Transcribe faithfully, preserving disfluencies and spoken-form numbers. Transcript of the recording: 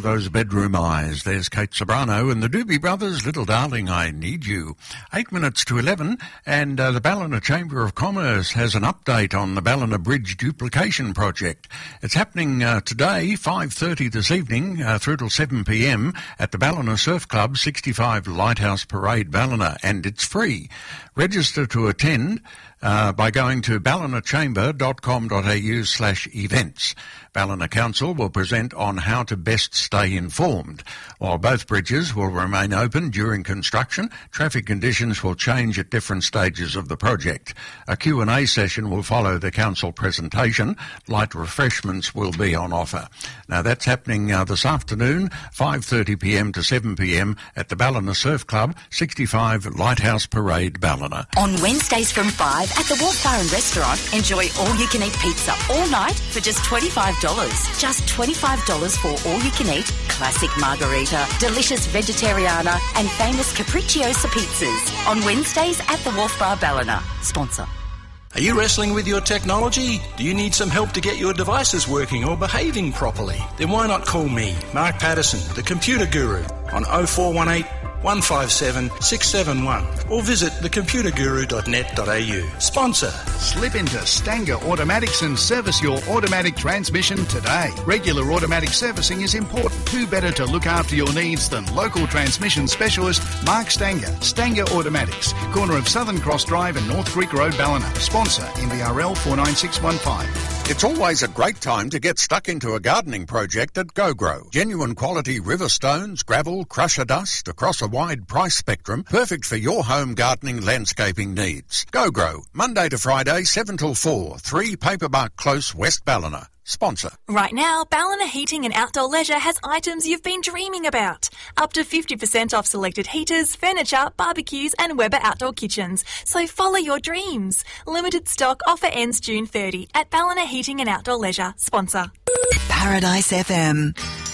those bedroom eyes. There's Kate Sobrano and the Doobie Brothers, Little Darling, I Need You. Eight minutes to eleven, and uh, the Ballina Chamber of Commerce has an update on the Ballina Bridge duplication project. It's happening uh, today, five thirty this evening, uh, through till seven p m at the Ballina Surf Club, sixty-five Lighthouse Parade, Ballina, and it's free. Register to attend uh, by going to ballinachamber.com.au slash events. Ballina Council will present on how to best stay informed. While both bridges will remain open during construction, traffic conditions will change at different stages of the project. A Q and A session will follow the council presentation. Light refreshments will be on offer. Now that's happening uh, this afternoon, five thirty p m to seven p m at the Ballina Surf Club, sixty-five Lighthouse Parade, Ballina. On Wednesdays from five at the Wharf Bar and Restaurant, enjoy all-you-can-eat pizza all night for just twenty-five dollars. Just twenty-five dollars for all-you-can-eat, classic margarita, delicious vegetariana and famous capricciosa pizzas. On Wednesdays at the Wharf Bar, Ballina. Sponsor. Are you wrestling with your technology? Do you need some help to get your devices working or behaving properly? Then why not call me, Mark Patterson, the Computer Guru, on oh four one eight, one five seven, six seven one or visit the computer guru dot net dot a u. Sponsor. Slip into Stanger Automatics and service your automatic transmission today. Regular automatic servicing is important. Who better to look after your needs than local transmission specialist Mark Stanger. Stanger Automatics, corner of Southern Cross Drive and North Creek Road, Ballina. Sponsor N B R L four nine six one five. It's always a great time to get stuck into a gardening project at GoGrow. Genuine quality river stones, gravel, crusher dust across a wide price spectrum, perfect for your home gardening landscaping needs. GoGrow, Monday to Friday, seven till four, three Paperbark Close, West Ballina. Sponsor. Right now, Ballina Heating and Outdoor Leisure has items you've been dreaming about. Up to fifty percent off selected heaters, furniture, barbecues and Weber outdoor kitchens. So follow your dreams. Limited stock offer ends June thirtieth at Ballina Heating and Outdoor Leisure. Sponsor. Paradise F M.